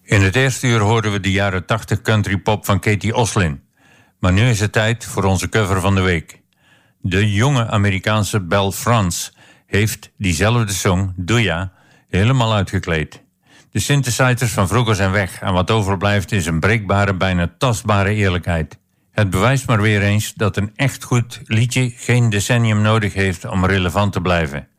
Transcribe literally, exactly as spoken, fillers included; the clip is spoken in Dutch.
In het eerste uur hoorden we de jaren tachtig country pop van Katie Oslin. Maar nu is het tijd voor onze cover van de week. De jonge Amerikaanse Belle France heeft diezelfde song, Do Ya, helemaal uitgekleed. De synthesizers van vroeger zijn weg en wat overblijft is een breekbare, bijna tastbare eerlijkheid. Het bewijst maar weer eens dat een echt goed liedje geen decennium nodig heeft om relevant te blijven.